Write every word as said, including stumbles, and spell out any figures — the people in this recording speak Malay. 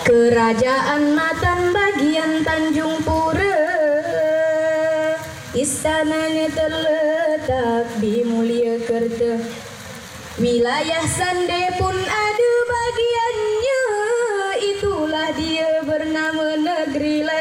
Kerajaan Matan bagian Tanjung Pura, istananya terletak di Mulyakerta. Wilayah Sande pun ada bagiannya, itulah dia bernama Negeri Lain.